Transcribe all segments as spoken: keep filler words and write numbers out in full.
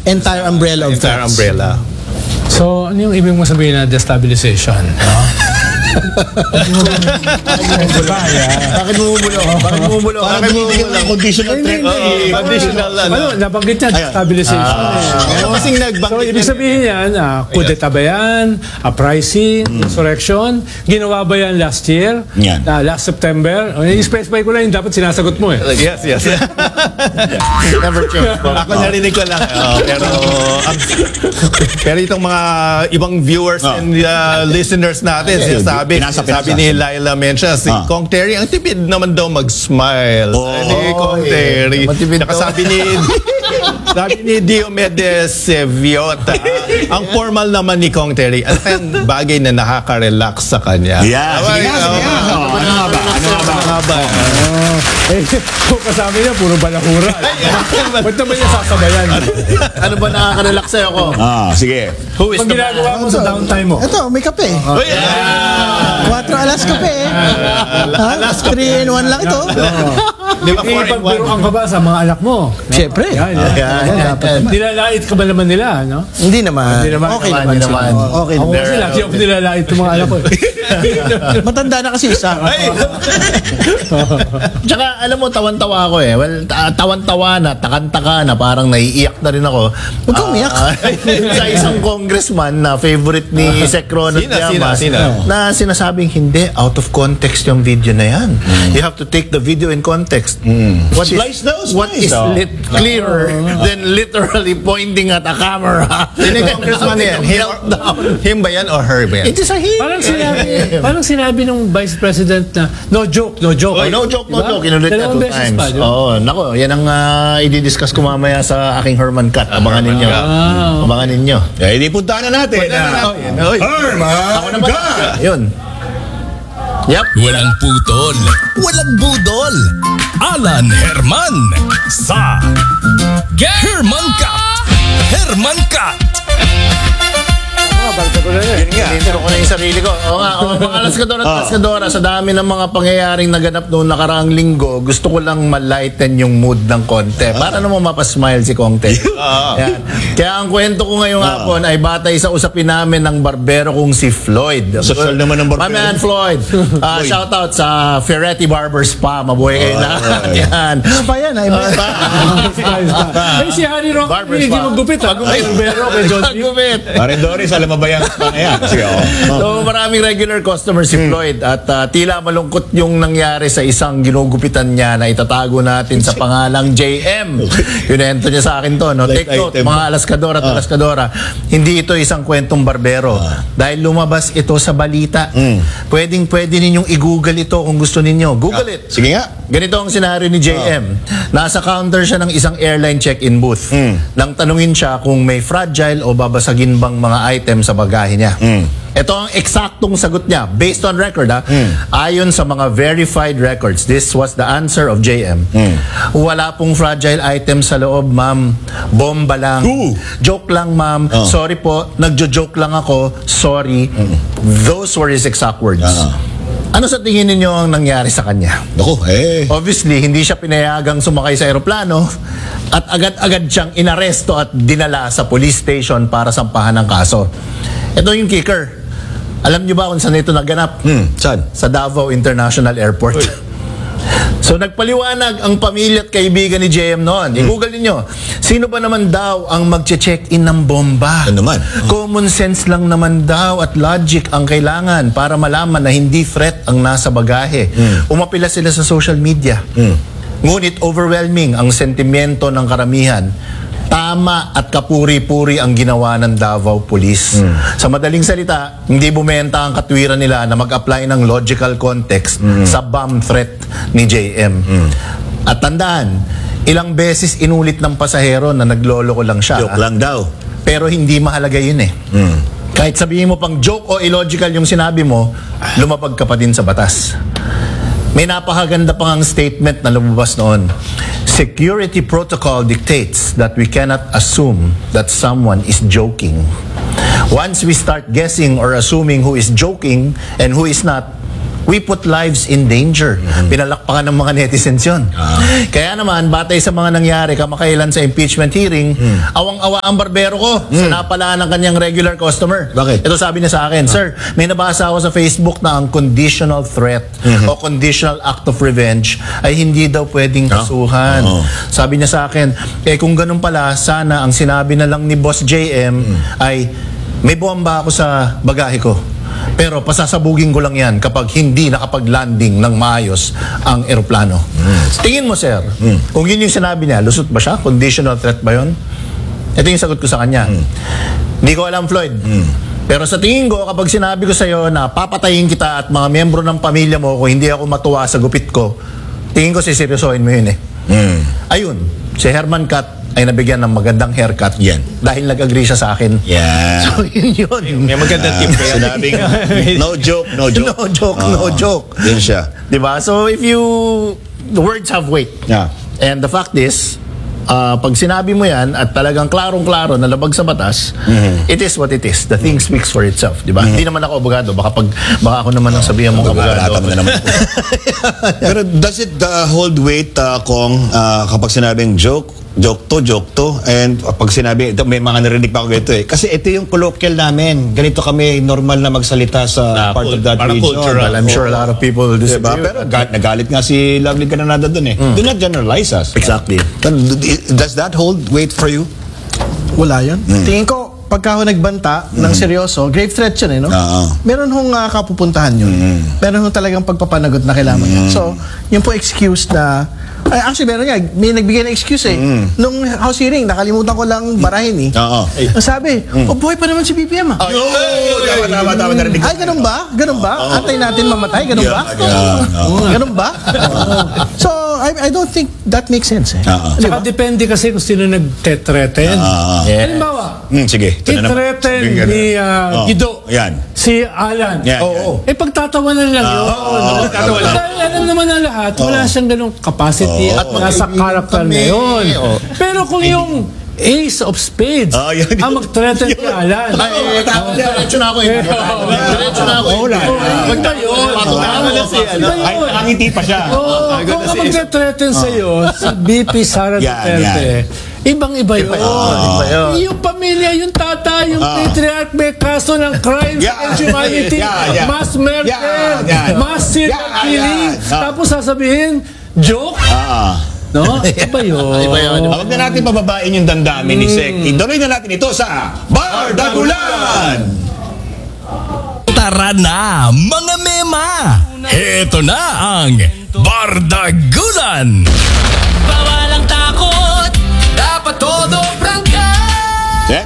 entire umbrella of Entire threats. umbrella. So, ano yung ibig mo sabihin na destabilization? No? Bakit bumubulo? Bakit bumubulo? Bakit bumubulo? Conditional threat. Oo, conditional, ano. Ano, nabanggit niya, destabilization. eh. Kasi So, nagbanggit ibig sabihin yan, uh, kudeta ba yan, uprising, insurrection, ginawa ba yan last year, Yan. uh, last September? Uh, I-specify ko lang yung dapat sinasagot mo eh. Yes, yes. Never change. Ako narinig ko lang. Oh, pero ang, pero itong mga ibang viewers Oh. and uh, listeners natin, Okay. sinasabi, Pinasa, sabi pinasa. ni Laila Mencia, si Ah. Kong Terry, ang tipid naman daw mag-smile. Oh. Ay, ni Kong Okay. Terry. Matipid Saka daw. sabi ni sabi ni Diomedes Seviota, ang formal naman ni Kong Terry, ang bagay na nakaka-relax sa kanya. Yeah, sige nga, sige nga. Oh, Ano nga ba? Ano nga ba? Ano nga ba? Eh, kung kasama niya, puro balahura. Ba't naman niya sasabayan? Ano ba nakaka-relax sa'yo ko? Ah, sige. Who is Pag the ginagawa man? mo sa downtime mo. Ito, may kape. Uy, ah! Quattro alas kape. Ha? three in one lang ito. Di ba four in one? Ipagbiruan ka ba sa mga anak mo? Siyempre. Yan, yan. Yan, yan. dapat naman. Nilalait ka ba naman nila, no? Hindi naman. Hindi naman. Okay naman, naman. hindi sila. naman. Okay Ako naman. kasi lagi ako nilalait ng mga anak ko. eh. Matanda na kasi isa. Ay! Tsaka alam mo, tawan-tawa ako eh. Well, ta- tawan-tawa na, takantaka na, parang naiiyak na rin ako. Huwag kang umiyak. Ah, sa isang congressman na favorite ni Sec Ronald Sina, sina, Llamas, sina? na sinasabing hindi, out of context yung video na yan. You have to take the video in context. What is, Slice daw, what slice is daw. lit- clearer than literally pointing at a camera? Sino yung congressman yan? Him, him ba yan or her ba yan? It is a him. Parang sinabi, parang sinabi nung Vice President na, no joke, no joke. Oh, no joke, no Diba? joke. Inulit niya Dalawang two beses times. pa, diba? Oo, nako, yan ang uh, i-discuss ko mamaya sa aking Herman Cut. Abangan ninyo. Wow. Abangan ninyo. Eh, di puntahan na natin. Puntahan na Ah, natin. Oy. Ako naman. Yun. Yep. Walang putol, walang budol. Alan Herman sa Herman Cut. Herman Cut. Intro ko na yung sarili ko. Oo nga, oh, mga Alaskadora at Alaskadora, sa dami ng mga pangyayaring naganap noong nakaraang linggo, gusto ko lang ma-lighten yung mood ng konti. Para naman mapasmile si Kongte. Yan. Kaya ang kwento ko ngayong hapon ay batay sa usapin namin ng barbero kong si Floyd. Social naman ng barbero. My man Floyd. Uh, shout out sa Ferretti Barber Spa. Mabuhay kayo lahat. Yan. Pa yan, ay may Eh, si Harry Rock, Barber hindi spa. magupit ha. Magupit. Pero kay John Lee. Magupit. Pare Doris, alam mo ba yan? Paano yan? Sige, oh. So maraming regular customer si Floyd at uh, tila malungkot yung nangyari sa isang ginugupitan niya na itatago natin sa pangalang J M. Yunento niya sa akin to. No? Like Take note, item. mga Alaskadora at Alaskadora, hindi ito isang kwentong barbero. Dahil lumabas ito sa balita. Pwedeng pwede ninyong i-google ito kung gusto ninyo. Google it. Sige nga. Ganito ang senaryo ni J M. Nasa counter siya ng isang airline check-in booth. Nang tanungin siya kung may fragile o babasagin bang mga item sa bagahe niya. Ito ang eksaktong sagot niya based on record ha. Ayon sa mga verified records, this was the answer of J M. Wala pong fragile item sa loob, ma'am. Bomba lang. Ooh. Joke lang, ma'am. Oh. Sorry po, nagjo-joke lang ako. Sorry. Those were his exact words. Ah. Ano sa tingin ninyo ang nangyari sa kanya? Naku, eh. Obviously, hindi siya pinayagang sumakay sa eroplano at agad-agad siyang inaresto at dinala sa police station para sampahan ng kaso. Ito yung kicker. Alam niyo ba kung saan ito naganap? Hmm, saan? Sa Davao International Airport. So nagpaliwanag ang pamilya at kaibigan ni J M noon. I-google niyo. Sino ba naman daw ang magche-check-in ng bomba? Ano naman? Common sense lang naman daw at logic ang kailangan para malaman na hindi threat ang nasa bagahe. Umapila sila sa social media. Ngunit overwhelming ang sentimento ng karamihan. Tama at kapuri-puri ang ginawa ng Davao Police. Sa madaling salita, hindi bumenta ang katwiran nila na mag-apply ng logical context sa bomb threat ni J M. At tandaan, ilang beses inulit ng pasahero na nagloloko lang siya. Joke lang daw. Pero hindi mahalaga yun eh. Kahit sabihin mo pang joke o illogical yung sinabi mo, lumapag ka pa din sa batas. May napakaganda pang ang statement na lumabas noon. Security protocol dictates that we cannot assume that someone is joking. Once we start guessing or assuming who is joking and who is not, we put lives in danger. Pinalakpakan ng mga netizens yun. Kaya naman, batay sa mga nangyari kamakailan sa impeachment hearing, awang-awa ang barbero ko sa napalaan ng kanyang regular customer. Bakit? Ito sabi niya sa akin, Sir, may nabasa ako sa Facebook na ang conditional threat o conditional act of revenge ay hindi daw pwedeng kasuhan. Oo. Sabi niya sa akin, eh kung ganun pala, sana ang sinabi na lang ni Boss J M ay may bomba ako sa bagahe ko. Pero pasasabugin ko lang yan kapag hindi nakapag-landing ng maayos ang eroplano. Tingin mo, sir, kung yun yung sinabi niya, lusot ba siya? Conditional threat ba yun? Ito yung sagot ko sa kanya. Hindi ko alam, Floyd. Pero sa tingin ko, kapag sinabi ko sa'yo na papatayin kita at mga miyembro ng pamilya mo kung hindi ako matuwa sa gupit ko, tingin ko siseryosohin mo yun eh. Ayun, si Herman Cat ay nabigyan ng magandang haircut. Yan. Dahil nag-agree siya sa akin. Yeah. So, yun yun. May magandang tip kaya. Sinabing, no joke, no joke. No joke, no Oo. joke. Yun siya. Diba? So, if you... The words have weight. Yeah. And the fact is, uh, pag sinabi mo yan at talagang klarong-klaro na labag sa batas, it is what it is. The thing speaks for itself. Diba? Hindi naman ako abogado. Baka, pag, baka ako naman ang sabihan mong abogado. Balata mo na naman. Pero does it uh, hold weight, uh, Kong, uh, kapag sinabing joke, joke to, joke to, and pag sinabi, ito, may mga narinig pa ako ganito eh. Kasi ito yung colloquial namin. Ganito kami normal na magsalita sa Na, part of that parang region. cultural. I'm sure a lot of people disagree. Diba? Pero ga- nagalit nga si Lovely Granada dun eh. Do not generalize us. Exactly. Does that hold weight for you? Wala yun. Tingin ko, pagka ho nagbanta ng seryoso, grave threat yun eh, no? Oo. Meron hong uh, kapupuntahan yun. Meron hong talagang pagpapanagot na kailangan yan. So, yun po excuse na, ay, actually, meron nga, may nagbigay ng excuse eh. Nung house hearing, nakalimutan ko lang barahin eh. Oo. Ang sabi, oh boy pa naman si B P M ah. Yo! Tama, tama, tama. Narinig ko. Ay, ganun ba? Ganun ba? Antay natin mamatay? Ganun ba? Yeah, Ganun ba? So, I, I don't think that makes sense eh. Oo. Di Saka ba? depende kasi kung sino nag-threaten. Ah. Halimbawa, Hmm, sige. Ito na naman. i-threaten Sabihin ka na. ni uh, Oh, Guido Yan. si Alan. Yan, Oo. Eh pagtatawanan lang yun. oo, Pagtatawanan. Dahil alam naman ng lahat, wala siyang ganong capacity at nasa character na yun. Pero kung yung ace of spades Oh, yun. ang mag-threaten kay Alan. Ay, eh, tama. Diretso na ako eh. Diretso na ako eh. Iba yun. Tama na si ano. Iba Ay, yun. nakangiti pa siya. Oo, kung ang mag-threaten sa'yo, si B P Sara Yan, Duterte, ibang-iba yun. iba yun. Yung pamilya, yung tata, yung patriarch, may kaso ng crimes Yeah. against humanity, Yeah, yeah. mass murder, Yeah, yeah. mass serial Yeah, killing, yeah. Ah. tapos sasabihin, joke? Ah. No? Iba yun. Iba yun. Huwag na natin pababain yung damdamin ni Sek. Ituloy na natin ito sa Bardagulan! Tara na, mga mema! Heto na ang Bardagulan! Bawal ang takot, dapat todo prangka. Sek?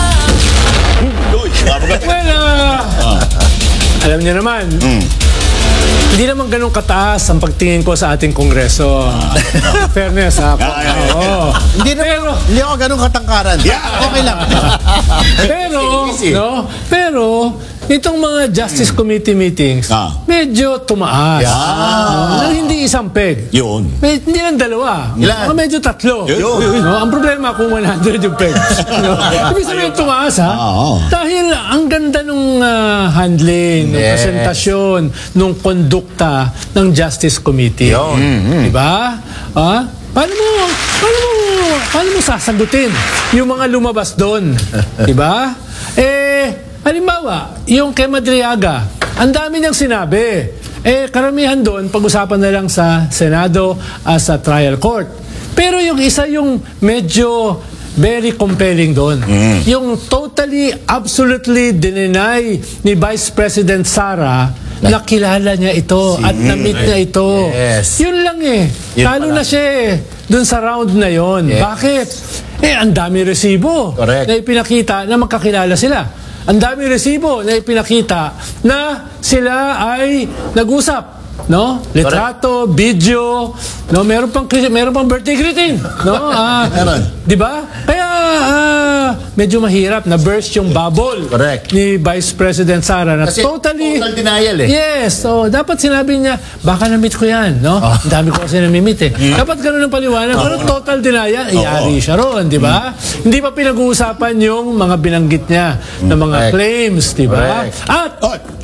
Uy, mabagat. Well, ah, alam niyo naman, hindi naman ganun kataas ang pagtingin ko sa ating kongreso. Fairness, ha? Oo. Hindi na, Pero, hindi ako ganun katangkaran. Okay lang. pero, no? Pero, itong mga Justice Committee meetings, Ah. medyo tumaas. No? Na hindi isang peg. Yun. May, hindi lang dalawa. Ilan? Mga medyo tatlo. Yun. No? Ang problema kung one hundred yung peg. No? Ibig sabihin tumaas, ha? Oo. Dahil ang ganda nung ah, handling, ng Yes. presentasyon, nung kondukta ng Justice Committee. Yun. Diba? Ah? Paano mo, paano mo, paano mo sasagutin yung mga lumabas doon? Diba? Eh, halimbawa, yung kay Madriaga, ang dami niyang sinabi. Eh, karamihan doon, pag-usapan na lang sa Senado as sa trial court. Pero yung isa yung medyo very compelling doon. Yung totally, absolutely dinenay ni Vice President Sara na kilala niya ito at na-meet niya ito. Yes. Yun lang eh. Yun Talo pala. na siya eh. Doon sa round na yon. Yes. Bakit? Eh, ang dami resibo Correct. na ipinakita na magkakilala sila. Ang dami resibo na ipinakita na sila ay nag-usap. No? Litrato, video, no, meron pang meron pang birthday greeting, no? Ah, Meron. 'di ba? Kaya ah, medyo mahirap na burst yung bubble Correct. ni Vice President Sara na Kasi totally total denial eh. Yes, so dapat sinabi niya, baka na-meet ko yan, no? Ang dami ko kasi na-meet eh. Dapat ganun ang paliwanag. Pero total denial, iyari siya ron, di ba? Hindi pa pinag-uusapan yung mga binanggit niya na mga Correct. claims, di ba? Correct. At, Oh,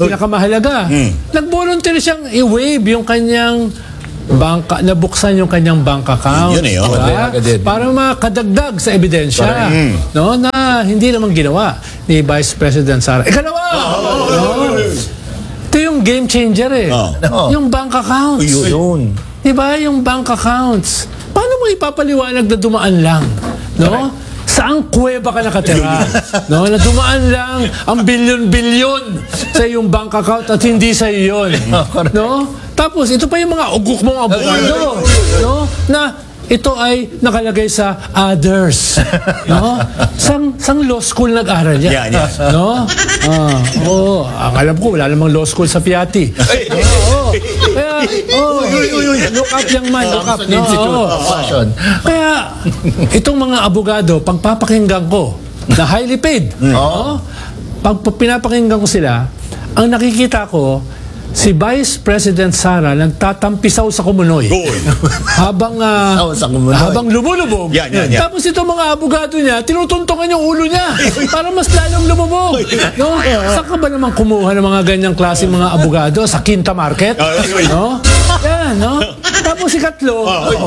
pinakamahalaga. Nag-volunteer siyang i-waive yung kanyang bangka, nabuksan yung kanyang bank account. Yun eh, oh. Diba? Para makadagdag sa ebidensya. No, na hindi naman ginawa ni Vice President Sara. Ikalawa! No? Ito yung game changer eh. Oh. Yung bank accounts. Yun. Diba? Yung bank accounts. Paano mo ipapaliwanag na dumaan lang? No? Saang kuweba ka nakatira? No? Na dumaan lang ang bilyon-bilyon sa iyong bank account at hindi sa iyo yun. No? Tapos, ito pa yung mga ugok mong abogado. No? Na ito ay nakalagay sa others. No? Sang, sang law school nag-aral yan. Yan, yan. No? Ah, oo. Ang alam ko, wala namang law school sa Piatti. Oo. Kaya, oh, look up yung man, look up. No? Oo. Fashion. Kaya, itong mga abogado, pagpapakinggan ko, na highly paid, no? Pag pinapakinggan ko sila, ang nakikita ko, si Vice President Sara nagtatampisaw sa Kumunoy. habang uh, sa Kumunoy. habang lumulubog. Yan, yan, yan. Tapos itong mga abogado niya, tinutuntungan yung ulo niya para mas lalong lumubog. No? Saan ka ba naman kumuha ng mga ganyang klase mga abogado? Sa Quinta Market? No? Yan, no? Tapos ikatlo,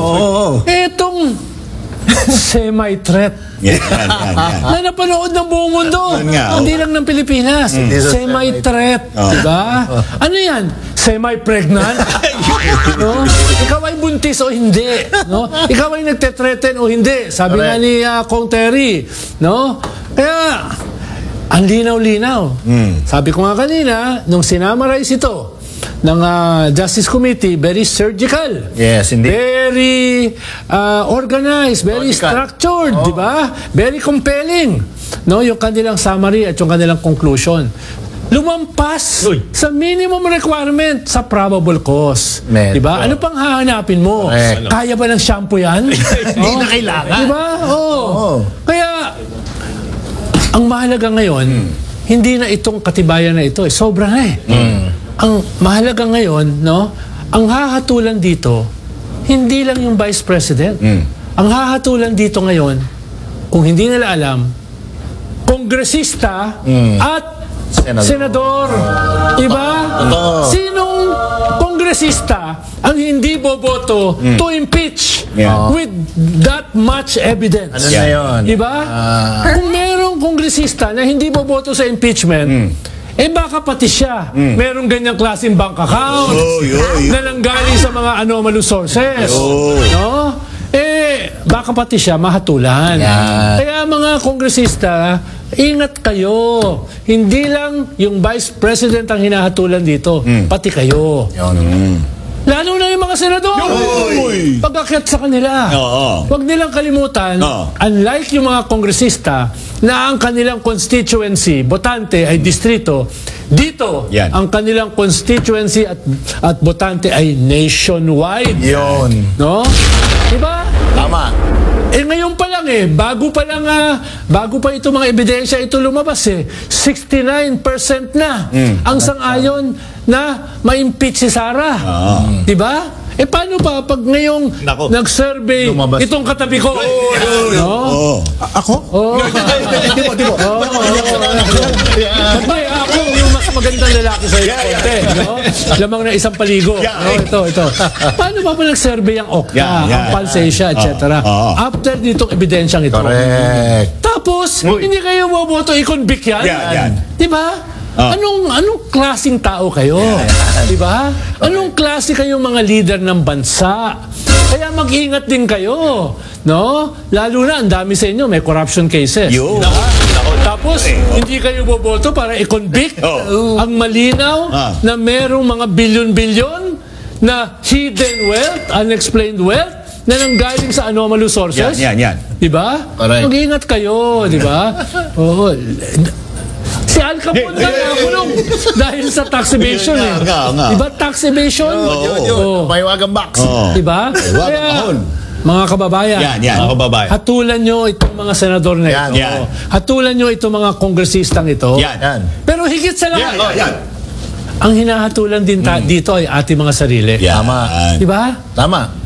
etong semi-threat. Yan, yan, yan, yan. Na napanood ng buong mundo. Yan nga, Hindi lang ng Pilipinas. Semi-threat. Diba? Ano yan? Semi-pregnant? No? Ikaw ay buntis o hindi? No? Ikaw ay nagtetreten o hindi? Sabi nga ni uh, Kong Terry. No? Kaya, ang linaw-linaw. Sabi ko nga kanina, nung sinamarize ito ng uh, Justice Committee, very surgical. Yes, indeed. Very uh, organized, very Logical. structured, di ba? Very compelling. No, yung kanilang summary at yung kanilang conclusion. Lumampas sa minimum requirement sa probable cause. Man. Di ba? Ano pang hahanapin mo? Correct. Kaya ba ng shampoo yan? Hindi na kailangan. Di ba? Oo. Oo. Kaya, ang mahalaga ngayon, hindi na itong katibayan na ito. Eh. Sobra na eh. Ang mahalaga ngayon, no, ang hahatulan dito, hindi lang yung Vice President. Ang hahatulan dito ngayon, kung hindi nila alam, kongresista at Senador. senador. Diba? Sinong kongresista ang hindi boboto to impeach Yeah. with that much evidence? Ano na yun? Diba? Kung merong kongresista na hindi boboto sa impeachment, eh baka pati siya merong ganyang klaseng bank account Oh, yo, yo. na nanggaling sa mga anomalous sources. Oh. No? Eh, baka pati siya mahatulan. Yan. Kaya mga kongresista, ingat kayo. Hindi lang yung Vice President ang hinahatulan dito, pati kayo. Lalo na yung mga senador. Pag-akyat sa kanila. Oo. Huwag nilang kalimutan, Oo. unlike yung mga kongresista, na ang kanilang constituency, botante ay distrito, dito, Yan. ang kanilang constituency at, at botante ay nationwide. Yun. No? Diba? Tama. Eh ngayon pa lang eh, bago pa lang, ah, bago pa ito mga ebidensya ito lumabas eh, sixty-nine percent na ang sang-ayon na ma-impeach si Sara. Di ba? Eh paano pa pag ngayong Nako. nag-survey Lumabas. itong katabi ko? No? Oh. A- ako? Oo. Di mo, di mo. Oo. Hindi, ako yung mas magandang lalaki sa iyo. konti, no? Lamang na isang paligo. No? Ito, ito. Paano ba pa nag-survey ang Okta, Yeah, yeah. ang Palsesya, et cetera? Oo. After ditong ebidensyang ito. Correct. Tapos, hindi kayo boboto i-convict yan? Yan, yan. Di ba? Ah. Anong anong klaseng tao kayo? Di ba? Anong klase kayong mga leader ng bansa? Kaya mag-ingat din kayo. No? Lalo na, ang dami sa inyo, may corruption cases. Yo. Tapos, hindi kayo boboto para i-convict Oh. ang malinaw Ah. na merong mga bilyon-bilyon na hidden wealth, unexplained wealth, na nanggaling sa anomalous sources. Yan, yan, yan. Di ba? Correct. Mag-ingat kayo, di ba? Oo. Si Al Capone nga nakulong dahil sa tax evasion eh. Nga, nga, nga. Di ba tax evasion? Yun, yun. Oo. Mahiwagang box. Oo. Di ba? Kaya, mga kababayan, Yan, yan. Mga kababayan. hatulan nyo itong mga senador na Yan, ito. yan. Hatulan nyo itong mga kongresistang ito. Yan. Yan. Pero higit sa lahat, Oh, yan. ang hinahatulan din ta- dito ay ating mga sarili. Yan. Tama. Di ba? Tama.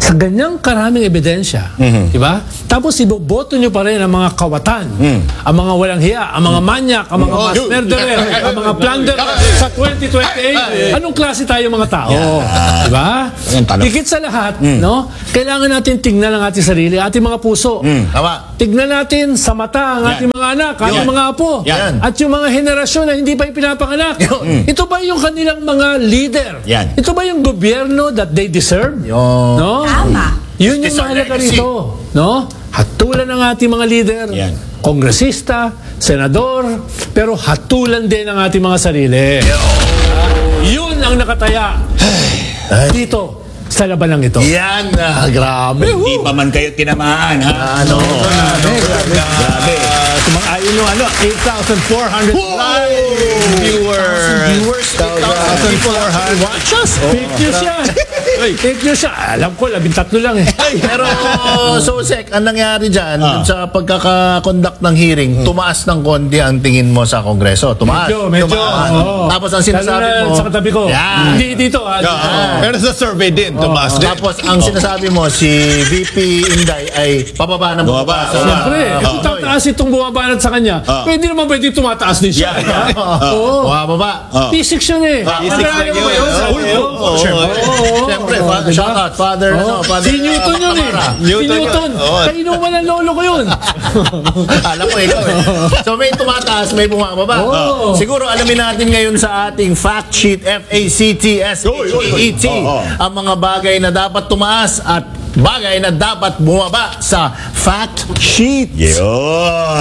sa ganyang karaming ebidensya, di ba? Tapos iboboto nyo pa rin ang mga kawatan, ang mga walang hiya, ang mga manyak, ang mga mass murderer, ang mga plunderer sa twenty twenty-eight. Anong klase tayo mga tao? Di ba? Higit sa lahat, no? Kailangan natin tingnan ang ating sarili, ating mga puso. Tama. Tignan natin sa mata ang ating mga anak, ating mga apo, Yan. at yung mga henerasyon na hindi pa ipinapanganak. Ito ba yung kanilang mga leader? Yan. Ito ba yung gobyerno that they deserve? Yun. No? Tama. Yun yung Justice our mahalaga legacy. rito. No? Hatulan ng ating mga leader, Yan. kongresista, senador, pero hatulan din ang ating mga sarili. Yun ang nakataya dito sa labanang ito. Yan na, grabe. Hindi pa man kayo tinamaan, ha? Ano? ano Grabe. Uh, Sumang-ayon yung ano, eight thousand four hundred live viewers. Viewers, eight thousand four hundred. watch us. Fake news yan. Fake news yan. Alam ko, labing tatlo lang eh. Pero, so, Sek, ang nangyari dyan, dun sa pagkaka-conduct ng hearing, tumaas ng konti ang tingin mo sa Kongreso. Tumaas. Medyo, medyo. Tumaas. Oo. Tapos ang sinasabi Lalo na mo, sa katabi ko. Yan. Hindi dito. Ah. Yeah. Pero sa survey din, tumaas din. Tapos ang sinasabi mo, si V P Inday ay pababa ng Bumaba. bumaba sa... Siyempre, Ah, kung tataas itong bumabanat sa kanya, pwede naman pwede tumataas din siya. Yeah. Oo. bumababa. P six yun eh. P Nagkakaroon six mo yun. yun sa Oo. iyo. Oo. Siyempre. Oo. Siyempre, Oo. fa- Diba? shout out, Father, ano, Father... Si Newton yun eh. Amara. Si Newton Newton. yun. Oo. Kayo man ang lolo ko yun. Alam ko ikaw eh. So may tumataas, may bumababa. Oo. Siguro alamin natin ngayon sa ating fact sheet, F A C T S H E E T, ang mga bagay na dapat tumaas at bagay na dapat bumaba sa fact sheet. Yun.